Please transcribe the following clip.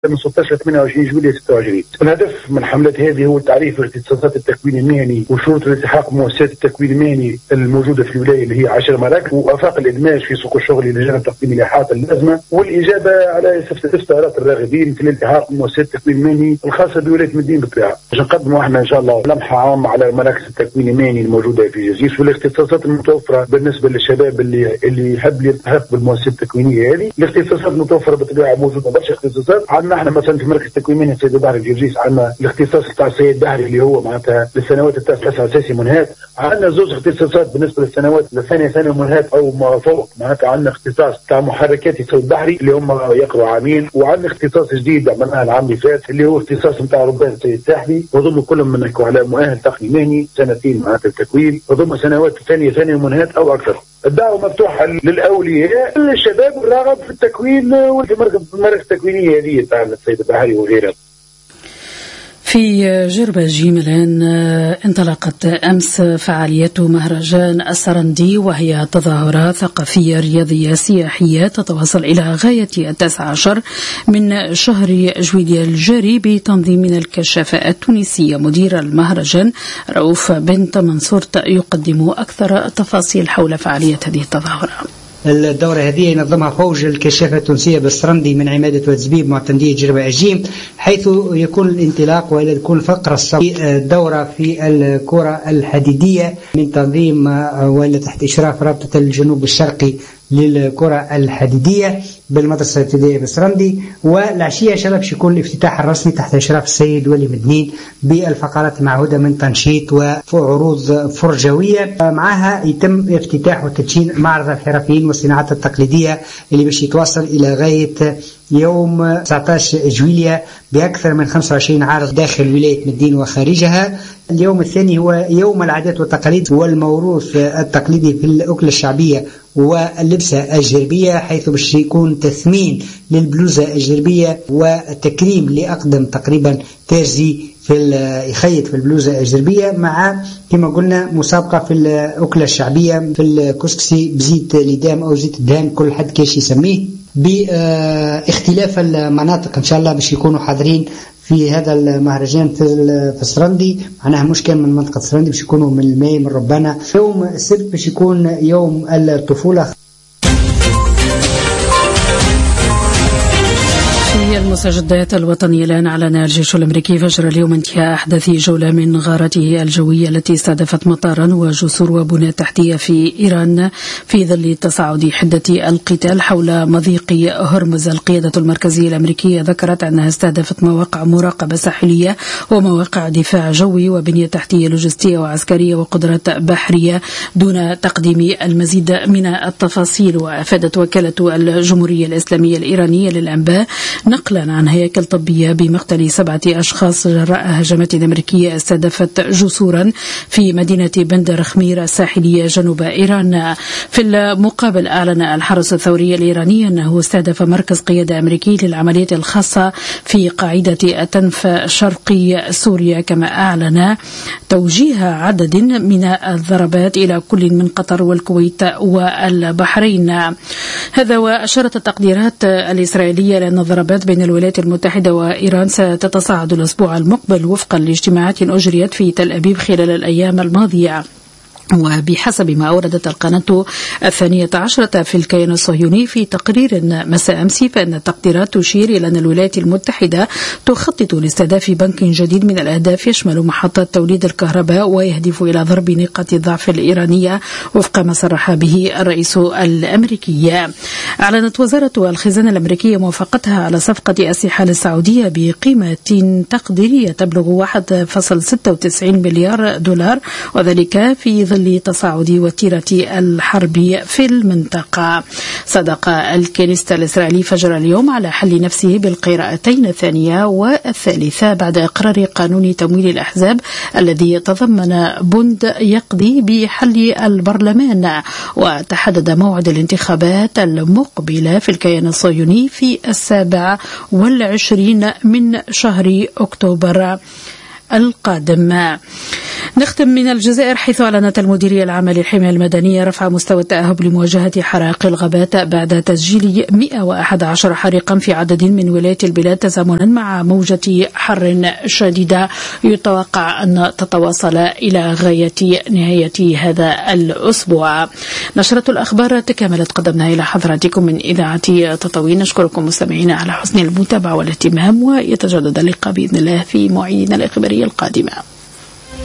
من 16 ل 28 جويلية 26. الهدف من الحملات هذه هو تعريف اختصاصات التكوين المهني وشروط الالتحاق بمؤسسات التكوين المهني الموجودة في الولاية اللي هي 10 مراكز، وآفاق الإدماج في سوق الشغل للجان التقديم الإحاطة اللازمة، والإجابة على استفسارات الراغبين في الالتحاق بمؤسسات التكوين المهني الخاصة بولاية مدين بالطبيعة. باش نقدموا احنا إن شاء الله لمحة عامة على مراكز التكوين المهني الموجودة في جرجيس والاختصاصات المتوفرة بالنسبة للشباب اللي يحب يلتحق بالمؤسسات التكوينية هذه. الاختصاصات متوفرة بالطبيعة، موجودة برشا اختصاصات. عندنا احنا مثلا في مركز التكوين المهني السيد البحري في جرجيس عندنا الاختصاص تاع السيد البحري اللي هو معناتها للسنوات التاسعة اساسي منهات. عندنا زوج اختصاصات بالنسبة للسنوات الثانية ثانوي منهات او ما فوق، معناتها عندنا اختصاص تاع محركات السيد البحري اللي هم يقروا عامين، وعندنا اختصاص جديد عملناه العام اللي فات اللي هو اختصاص نتاع ربان السيد الساحلي، وضم كل من يكون على مؤهل تقني مهني سنتين معناتها التكوين، وضم سنوات ثانية ثانوي منهات او اكثر. الدعوة مفتوحة للأولياء الشباب الراغب في التكوين وفي المراكز التكوينية هذه تاع السيد البحري وغيرها. في جربة جيملان انطلقت أمس فعاليات مهرجان السرندي، وهي تظاهرة ثقافية رياضية سياحية تتواصل إلى غاية 19 من شهر جويلية الجاري بتنظيم من الكشافة التونسية. مدير المهرجان رؤوف بنت منصور يقدم أكثر تفاصيل حول فعالية هذه التظاهرة. الدورة هذه ينظمها فوج الكشافة التونسية بالسرندي من عمادة وتزبيب معتمدية جربة أجيم، حيث يكون الانطلاق وإلى تكون الفقرة الصوتية دورة في الكرة الحديدية من تنظيم وإلى تحت إشراف رابطة الجنوب الشرقي للكرة الحديدية بالمدرسة الابتدائية بالسرندي. والعشية شباب باش يكون الافتتاح الرسمي تحت إشراف السيد ولي مدنين بالفقرات المعهودة من تنشيط وعروض فرجوية. معها يتم افتتاح وتدشين معرض الحرفيين والصناعات التقليدية اللي باش يتواصل إلى غاية يوم 19 جويلية بأكثر من 25 عارض داخل ولاية مدين وخارجها. اليوم الثاني هو يوم العادات والتقاليد والموروث التقليدي في الأكلة الشعبية واللبسة الجربية، حيث باش يكون تثمين للبلوزة الجربية وتكريم لأقدم تقريبا ترزي في يخيط في البلوزة الجربية، مع كما قلنا مسابقة في الأكلة الشعبية في الكسكسي بزيت لدام أو زيت الدهان، كل حد كيش يسميه، باختلاف المناطق. إن شاء الله باش يكونوا حاضرين في هذا المهرجان في السرندي، معناها مش كان من منطقة السرندي، باش يكونوا من الماء من ربانة. يوم السبت باش يكون يوم الطفولة. في المستجدات الوطنية الآن أعلن الجيش الأمريكي فجر اليوم انتهاء أحداث جولة من غارته الجوية التي استهدفت مطارا وجسور وبنى تحتية في إيران في ظل تصاعد حدة القتال حول مضيق هرمز. القيادة المركزية الأمريكية ذكرت أنها استهدفت مواقع مراقبة ساحلية ومواقع دفاع جوي وبنية تحتية لوجستية وعسكرية وقدرات بحرية دون تقديم المزيد من التفاصيل. وأفادت وكالة الجمهورية الإسلامية الإيرانية للأنباء نقلا عن هياكل طبية بمقتل 7 أشخاص جراء هجمات أمريكية استهدفت جسورا في مدينة بندر خمير الساحلية جنوب إيران. في المقابل أعلن الحرس الثوري الإيراني أنه استهدف مركز قيادة أمريكي للعمليات الخاصة في قاعدة أتنف شرقي سوريا، كما أعلن توجيه عدد من الضربات إلى كل من قطر والكويت والبحرين. هذا وأشارت التقديرات الإسرائيلية لأن الضربات بين الولايات المتحدة وإيران ستتصاعد الأسبوع المقبل وفقا لاجتماعات أجريت في تل أبيب خلال الأيام الماضية. وبحسب ما أوردت القناة 12 في الكيان الصهيوني في تقرير مساء أمس، فإن التقديرات تشير إلى أن الولايات المتحدة تخطط لاستهداف بنك جديد من الأهداف يشمل محطات توليد الكهرباء ويهدف إلى ضرب نقاط الضعف الإيرانية وفق ما صرح به الرئيس الأمريكي. أعلنت وزارة الخزانة الأمريكية موافقتها على صفقة أسلحة للسعودية بقيمة تقديرية تبلغ 1.96 مليار دولار، وذلك في ظل تصاعد وتيرة الحرب في المنطقة. صدق الكنيست الإسرائيلي فجر اليوم على حل نفسه بالقراءتين الثانية والثالثة بعد إقرار قانون تمويل الأحزاب الذي يتضمن بند يقضي بحل البرلمان، وتحدد موعد الانتخابات المقبلة في الكيان الصهيوني في 27 من شهر أكتوبر القادم. نختم من الجزائر، حيث أعلنت المديرية العامة للحماية المدنية رفع مستوى التأهب لمواجهة حرائق الغابات بعد تسجيل 111 حريقا في عدد من ولايات البلاد تزامنا مع موجة حر شديدة يتوقع أن تتواصل إلى غاية نهاية هذا الأسبوع. نشرة الأخبار تكاملت، قدمنا إلى حضراتكم من إذاعة تطاوين. نشكركم مستمعينا على حسن المتابعة والاهتمام، ويتجدد اللقاء بإذن الله في مواعيدنا الإخبارية القادمة.